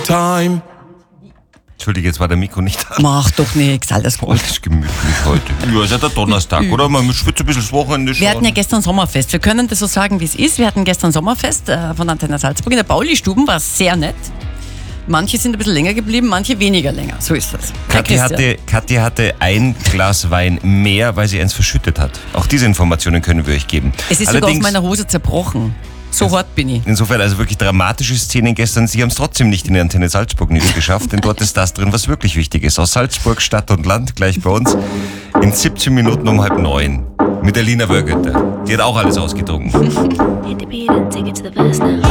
time. Entschuldige, jetzt war der Mikro nicht da. Mach doch nichts, alles gut. Das ist gemütlich heute. Ja, ist ja der Donnerstag, oder? Man schwitzt ein bisschen das Wochenende schon. Wir hatten ja gestern Sommerfest. Wir können das so sagen, wie es ist. Wir hatten gestern Sommerfest von Antenne Salzburg in der Pauli-Stuben. War sehr nett. Manche sind ein bisschen länger geblieben, manche weniger länger. So ist das. Kathi hatte ein Glas Wein mehr, weil sie eins verschüttet hat. Auch diese Informationen können wir euch geben. Es ist sogar auf meiner Hose zerbrochen. So hart bin ich. Insofern also wirklich dramatische Szenen gestern. Sie haben es trotzdem nicht in die Antenne Salzburg News geschafft, denn dort ist das drin, was wirklich wichtig ist. Aus Salzburg, Stadt und Land, gleich bei uns, in 17 Minuten um 8:30. Mit der Lina Wörgötter. Die hat auch alles ausgetrunken.